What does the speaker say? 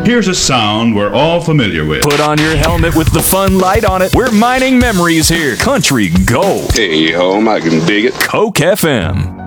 Here's a sound we're all familiar with. Put on your helmet with the fun light on it. We're mining memories here. Country Gold. Hey, home, I can dig it. Coke FM.